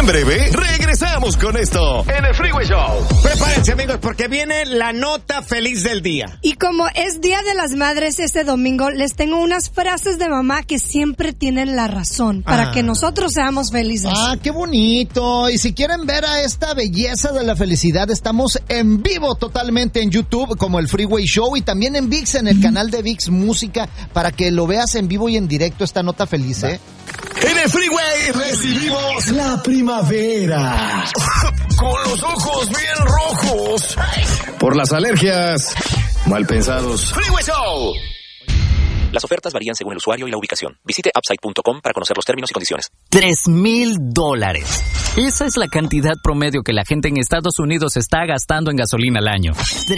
En breve, regresamos con esto en el Freeway Show. Prepárense, amigos, porque viene la nota feliz del día. Y como es Día de las Madres este domingo, les tengo unas frases de mamá que siempre tienen la razón para que nosotros seamos felices. Qué bonito. Y si quieren ver a esta belleza de la felicidad, estamos en vivo totalmente en YouTube como el Freeway Show y también en ViX, en el canal de ViX Música, para que lo veas en vivo y en directo esta nota feliz, ¿eh? En el Freeway recibimos la primavera. Con los ojos bien rojos. Por las alergias mal pensados. Freeway Show. Las ofertas varían según el usuario y la ubicación. Visite Upside.com para conocer los términos y condiciones. $3,000. Esa es la cantidad promedio que la gente en Estados Unidos está gastando en gasolina al año.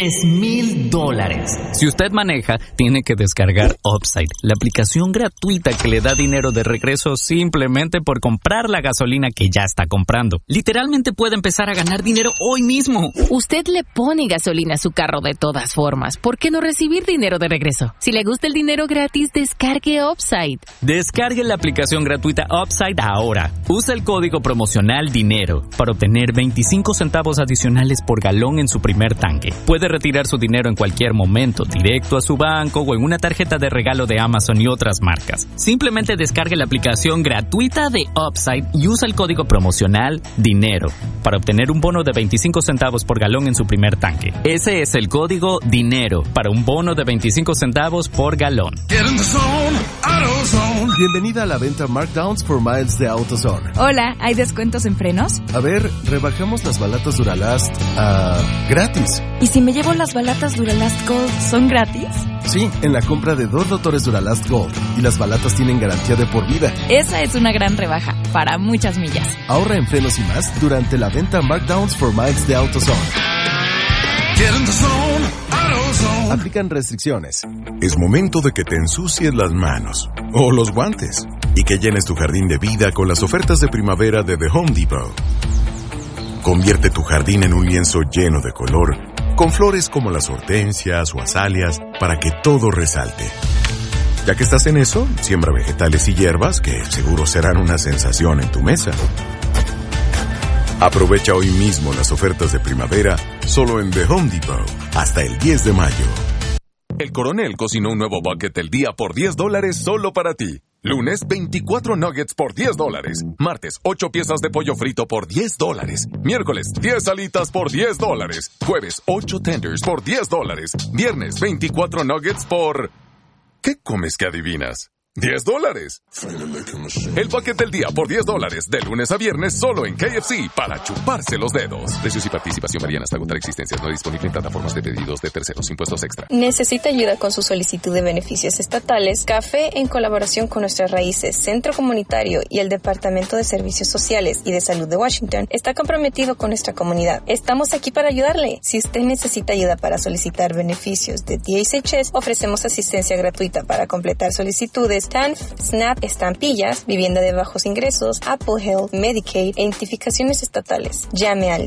$3,000. Si usted maneja, tiene que descargar Upside, la aplicación gratuita que le da dinero de regreso simplemente por comprar la gasolina que ya está comprando. Literalmente puede empezar a ganar dinero hoy mismo. Usted le pone gasolina a su carro de todas formas. ¿Por qué no recibir dinero de regreso? Si le gusta el dinero gratis, descargue Upside. Descargue la aplicación gratuita Upside ahora. Usa el código promocional DINERO para obtener 25 centavos adicionales por galón en su primer tanque. Puede retirar su dinero en cualquier momento, directo a su banco o en una tarjeta de regalo de Amazon y otras marcas. Simplemente descargue la aplicación gratuita de Upside y usa el código promocional DINERO para obtener un bono de 25 centavos por galón en su primer tanque. Ese es el código DINERO para un bono de 25 centavos por galón. Bienvenida a la venta Markdowns for Miles de AutoZone. Hola, ¿hay descuentos en frenos? A ver, rebajamos las balatas Duralast gratis. ¿Y si me llevo las balatas Duralast Gold, son gratis? Sí, en la compra de 2 rotores Duralast Gold. Y las balatas tienen garantía de por vida. Esa es una gran rebaja, para muchas millas. Ahorra en frenos y más durante la venta Markdowns for Miles de AutoZone. Aplican restricciones. Es momento de que te ensucies las manos o los guantes y que llenes tu jardín de vida con las ofertas de primavera de The Home Depot. Convierte tu jardín en un lienzo lleno de color, con flores como las hortensias o azaleas para que todo resalte. Ya que estás en eso, siembra vegetales y hierbas que seguro serán una sensación en tu mesa. Aprovecha hoy mismo las ofertas de primavera solo en The Home Depot hasta el 10 de mayo. El Coronel cocinó un nuevo bucket del día por $10 solo para ti. Lunes, 24 nuggets por $10. Martes, 8 piezas de pollo frito por $10. Miércoles, 10 alitas por $10. Jueves, 8 tenders por $10. Viernes, 24 nuggets por... ¿Qué comes que adivinas? $10. El paquete del día por $10, de lunes a viernes solo en KFC para chuparse los dedos. Precios y participación varían hasta agotar existencias. No disponible en plataformas de pedidos de terceros. Impuestos extra. ¿Necesita ayuda con su solicitud de beneficios estatales? Café, en colaboración con Nuestras Raíces, Centro Comunitario y el Departamento de Servicios Sociales y de Salud de Washington, está comprometido con nuestra comunidad. Estamos aquí para ayudarle. Si usted necesita ayuda para solicitar beneficios de DHS, ofrecemos asistencia gratuita para completar solicitudes TANF, SNAP, estampillas, vivienda de bajos ingresos, Apple Health, Medicaid e identificaciones estatales. Llame al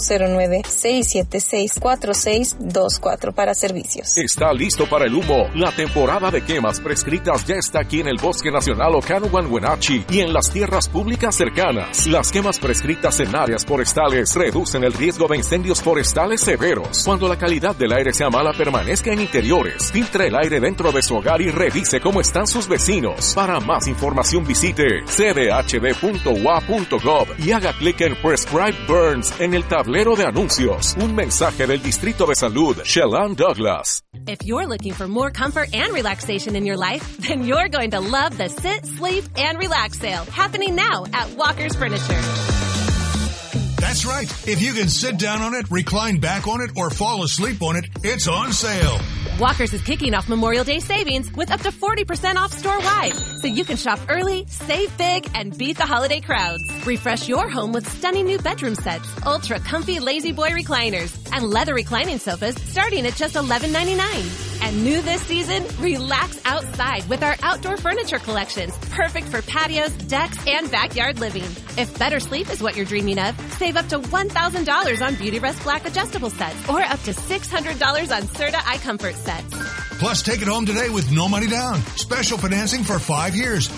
509-676-4624 para servicios. Está listo para el humo. La temporada de quemas prescritas ya está aquí en el Bosque Nacional Okanogan-Wenatchee y en las tierras públicas cercanas. Las quemas prescritas en áreas forestales reducen el riesgo de incendios forestales severos. Cuando la calidad del aire sea mala, permanezca en interiores. Filtre el aire dentro de su hogar y revise cómo están sus vecinos. Para más información visite cdhd.wa.gov y haga clic en Prescribe Burns en el tablero de anuncios. Un mensaje del Distrito de Salud, Shellan Douglas. If you're looking for more comfort and relaxation in your life, then you're going to love the Sit, Sleep, and Relax sale happening now at Walker's Furniture. That's right. If you can sit down on it, recline back on it, or fall asleep on it, it's on sale. Walker's is kicking off Memorial Day savings with up to 40% off store-wide. So you can shop early, save big, and beat the holiday crowds. Refresh your home with stunning new bedroom sets, ultra comfy lazy boy recliners, and leather reclining sofas starting at just $11.99. And new this season, relax outside with our outdoor furniture collections, perfect for patios, decks, and backyard living. If better sleep is what you're dreaming of, save up to $1,000 on Beautyrest Black adjustable sets, or up to $600 on Serta iComfort sets. Plus, take it home today with no money down. Special financing for 5 years.